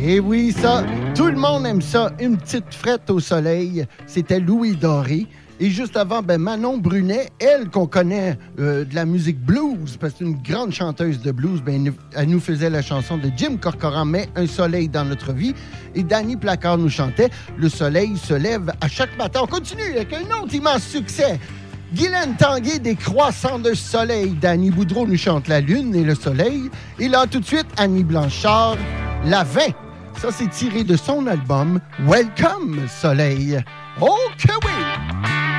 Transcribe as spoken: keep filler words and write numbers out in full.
Et oui, ça, tout le monde aime ça. Une petite frette au soleil. C'était Louis Doré. Et juste avant, ben Manon Brunet, elle qu'on connaît euh, de la musique blues, parce que c'est une grande chanteuse de blues, ben, elle nous faisait la chanson de Jim Corcoran, mais Un soleil dans notre vie. Et Danny Placard nous chantait Le soleil se lève à chaque matin. On continue avec un autre immense succès. Guylaine Tanguay, Des croissants de soleil. Danny Boudreau nous chante La lune et le soleil. Et là, tout de suite, Annie Blanchard, La vingt. Ça, c'est tiré de son album Welcome, soleil. Oh que oui!